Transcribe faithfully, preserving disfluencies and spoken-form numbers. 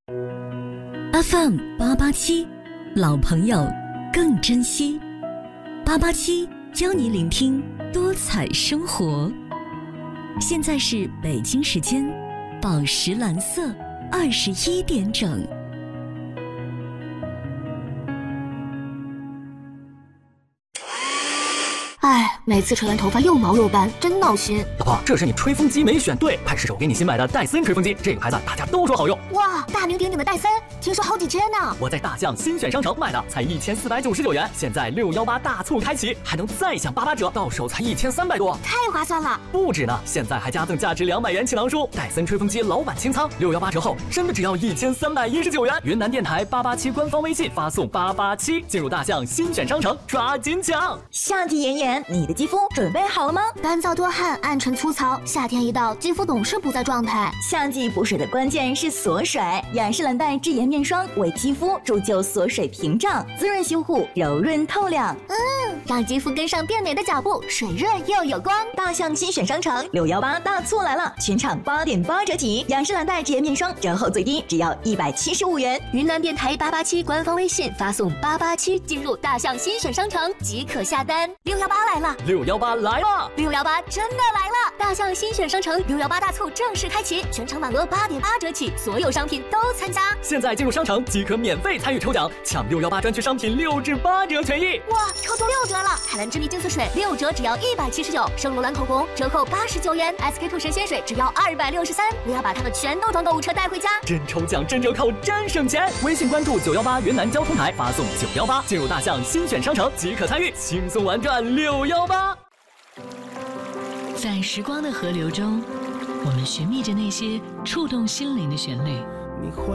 F M 八八七，老朋友更珍惜。八八七教你聆听多彩生活。现在是北京时间宝石蓝色二十一点整。 哎，每次吹完头发又毛又斑，真闹心。 老婆，这是你吹风机没选对，快试试我给你新买的戴森吹风机，这个牌子大家都说好用。 哇，大名鼎鼎的戴森，听说好几千呢。 我在大象新选商城买的，才一千四百九十九元，现在六一八大促开启，还能再享八八折，到手才一千三百多， 太划算了。 不止呢，现在还加赠价值两百元锦囊书，戴森吹风机老板清仓，六一八折后真的只要一千三百一十九元。云南电台八八七官方微信发送八八七，进入大象新选商城，抓紧抢。 夏季炎炎，你的肌肤准备好了吗？ 干燥多汗，暗沉粗糙，夏天一到，肌肤总是不在状态。 夏季补水的关键是锁水，雅诗兰黛智颜面霜为肌肤铸就锁水屏障，滋润修护，柔润透亮。 嗯，让肌肤跟上变美的脚步，水润又有光。 大象新选商城六一八大促来了，全场八点八折起，雅诗兰黛智颜面霜折后最低只要一百七十五元。 云南电台八八七官方微信发送八八七进入大象新选商城即可下单。六一八来了， 六一八来了， 六一八真的来了！大象新选商城六一八大促正式开启，全场满额八点八折起，所有商品都参加。 现在进入商城即可免费参与抽奖，抢六一八专区商品六至八折权益。 哇，抽中六折了！海蓝之谜净色水六折只要一百七十九，圣罗兰口红折扣八十九元 ，S K two 神仙水只要二百六十三。我要把它们全都装购物车带回家。 真抽奖，真折扣，真省钱！微信关注九一八云南交通台，发送九一八进入大象新选商城即可参与，轻松玩转六一八。 在时光的河流中，我们寻觅着那些触动心灵的旋律。